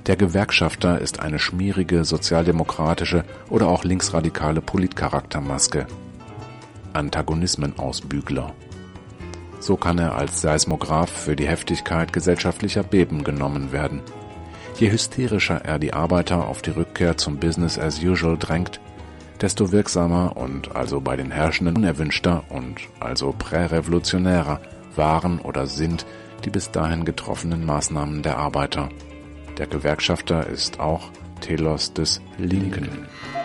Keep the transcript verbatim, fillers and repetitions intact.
Der Gewerkschafter ist eine schmierige sozialdemokratische oder auch linksradikale Politcharaktermaske. Antagonismenausbügler. So kann er als Seismograph für die Heftigkeit gesellschaftlicher Beben genommen werden. Je hysterischer er die Arbeiter auf die Rückkehr zum Business as usual drängt, desto wirksamer und also bei den Herrschenden unerwünschter und also prärevolutionärer waren oder sind die bis dahin getroffenen Maßnahmen der Arbeiter. Der Gewerkschafter ist auch Telos des Linken.